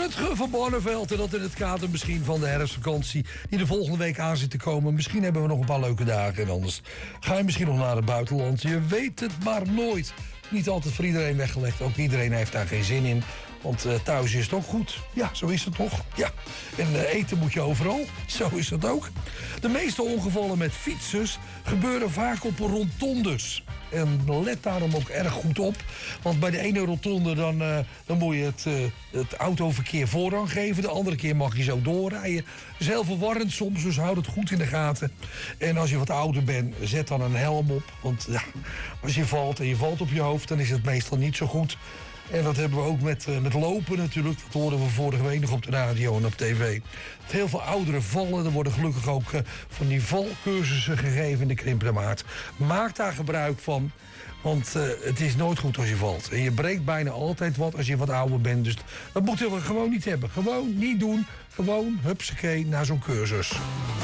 Rutger van Barneveld. En dat in het kader misschien van de herfstvakantie die de volgende week aan zit te komen. Misschien hebben we nog een paar leuke dagen. En anders ga je misschien nog naar het buitenland. Je weet het maar nooit. Niet altijd voor iedereen weggelegd. Ook iedereen heeft daar geen zin in. Want thuis is het ook goed. Ja, zo is het toch? Ja. En eten moet je overal. Zo is het ook. De meeste ongevallen met fietsers gebeuren vaak op rotondes. En let daarom ook erg goed op. Want bij de ene rotonde dan moet je het autoverkeer voorrang geven. De andere keer mag je zo doorrijden. Dat is heel verwarrend soms, dus houd het goed in de gaten. En als je wat ouder bent, zet dan een helm op. Want ja, als je valt en je valt op je hoofd, dan is het meestal niet zo goed. En dat hebben we ook met lopen natuurlijk. Dat hoorden we vorige week nog op de radio en op tv. Dat heel veel ouderen vallen. Er worden gelukkig ook van die valcursussen gegeven in de Krimpermaat. Maak daar gebruik van. Want het is nooit goed als je valt. En je breekt bijna altijd wat als je wat ouder bent. Dus dat moeten we gewoon niet hebben. Gewoon niet doen. Gewoon, hupsakee, naar zo'n cursus.